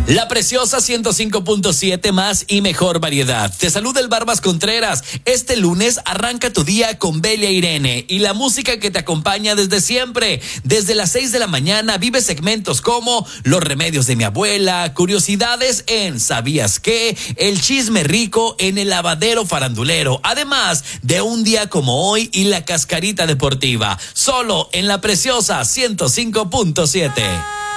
La Preciosa 105.7, más y mejor variedad. Te saluda el Barbas Contreras. Este lunes arranca tu día con Belia Irene y la música que te acompaña desde siempre. Desde las 6 de la mañana vive segmentos como Los remedios de mi abuela, curiosidades en ¿Sabías qué?, el chisme rico en el lavadero farandulero, además de un día como hoy y la cascarita deportiva. Solo en La Preciosa 105.7.